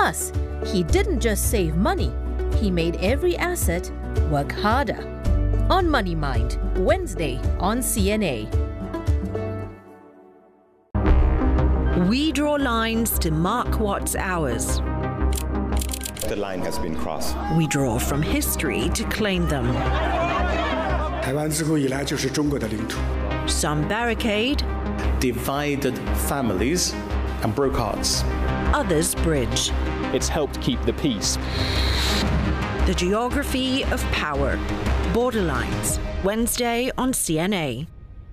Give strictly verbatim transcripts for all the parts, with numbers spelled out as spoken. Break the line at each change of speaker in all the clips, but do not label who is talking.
Plus, he didn't just save money, he made every asset work harder. On Money Mind, Wednesday on C N A. We draw lines to mark what's ours.
The line has been crossed.
We draw from history to claim them.
台湾自古以来就是中国的领土。
Some barricade,
divided families and broke hearts.
Others bridge.
It's helped keep the peace.
The geography of power. Borderlines. Wednesday on C N A.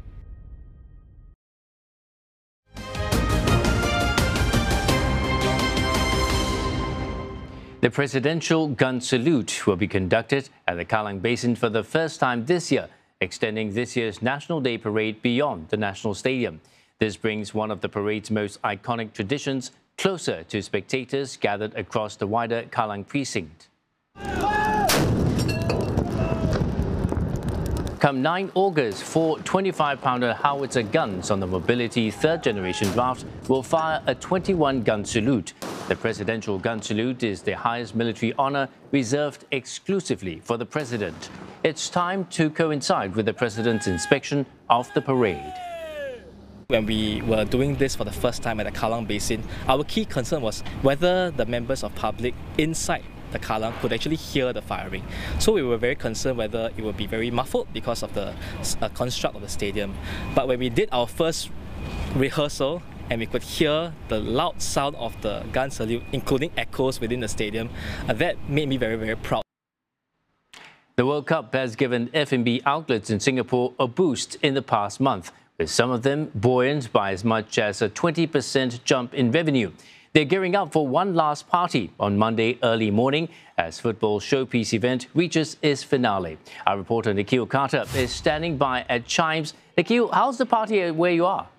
The presidential gun salute will be conducted at the Kallang Basin for the first time this year, extending this year's National Day parade beyond the National Stadium. This brings one of the parade's most iconic traditions closer to spectators gathered across the wider Kallang precinct. Come ninth August, four twenty-five pounder howitzer guns on the Mobility third generation draft will fire a twenty-one gun salute. The Presidential Gun Salute is the highest military honor reserved exclusively for the President. It's time to coincide with the President's inspection of the parade.
When we were doing this for the first time at the Kallang Basin, our key concern was whether the members of public inside the Kallang could actually hear the firing. So we were very concerned whether it would be very muffled because of the uh, construct of the stadium. But when we did our first rehearsal and we could hear the loud sound of the gun salute, including echoes within the stadium, uh, that made me very, very proud.
The World Cup has given F and B outlets in Singapore a boost in the past month, with some of them buoyant by as much as a twenty percent jump in revenue. They're gearing up for one last party on Monday early morning as football showpiece event reaches its finale. Our reporter Nikhil Carter is standing by at Chimes. Nikhil, how's the party where you are?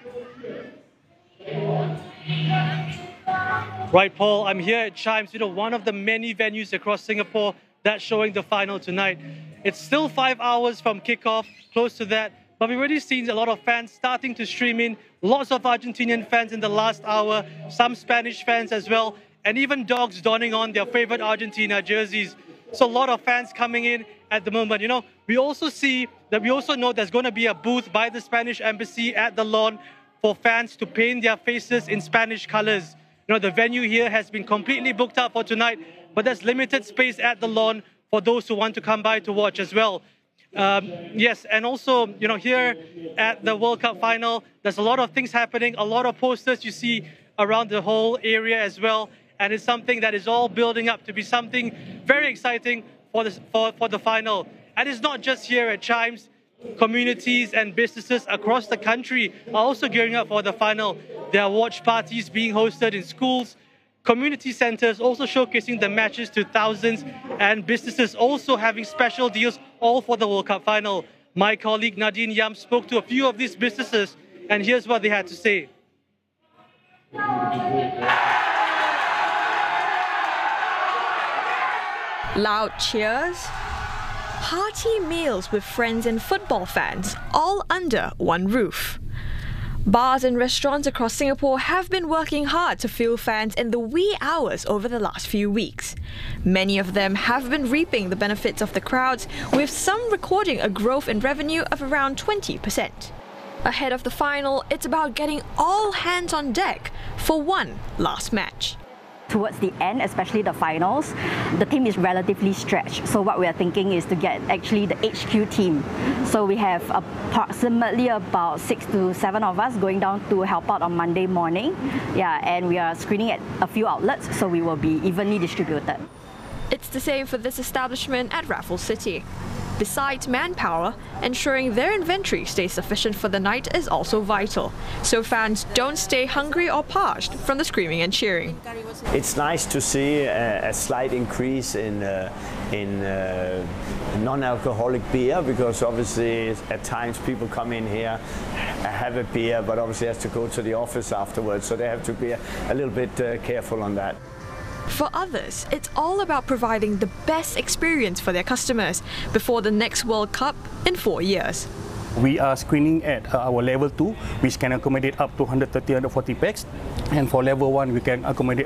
Right, Paul, I'm here at Chimes, you know, one of the many venues across Singapore that's showing the final tonight. It's still five hours from kickoff, close to that, but we've already seen a lot of fans starting to stream in, lots of Argentinian fans in the last hour, some Spanish fans as well, and even dogs donning on their favorite Argentina jerseys. So a lot of fans coming in at the moment. You know, we also see that we also know there's going to be a booth by the Spanish embassy at the lawn for fans to paint their faces in Spanish colors. You know, the venue here has been completely booked up for tonight, but there's limited space at the lawn for those who want to come by to watch as well. Um, yes, and also, you know, here at the World Cup final, there's a lot of things happening, a lot of posters you see around the whole area as well, and it's something that is all building up to be something very exciting for the, for, for the final. And it's not just here at Chimes. Communities and businesses across the country are also gearing up for the final. There are watch parties being hosted in schools, community centers also showcasing the matches to thousands, and businesses also having special deals all for the World Cup final. My colleague Nadine Yam spoke to a few of these businesses, and here's what they had to say.
Loud cheers, hearty meals with friends and football fans, all under one roof. Bars and restaurants across Singapore have been working hard to fill fans in the wee hours over the last few weeks. Many of them have been reaping the benefits of the crowds, with some recording a growth in revenue of around twenty percent. Ahead of the final, it's about getting all hands on deck for one last match.
Towards the end, especially the finals, the team is relatively stretched. So what we are thinking is to get actually the H Q team. So we have approximately about six to seven of us going down to help out on Monday morning. Yeah, and we are screening at a few outlets, so we will be evenly distributed.
It's the same for this establishment at Raffles City. Besides manpower, ensuring their inventory stays sufficient for the night is also vital, so fans don't stay hungry or parched from the screaming and cheering.
It's nice to see a, a slight increase in, uh, in uh, non-alcoholic beer, because obviously at times people come in here, have a beer, but obviously has to go to the office afterwards, so they have to be a, a little bit uh, careful on that.
For others, it's all about providing the best experience for their customers before the next World Cup in four years.
We are screening at our level two, which can accommodate up to one hundred thirty to one hundred forty packs, and for level one, we can accommodate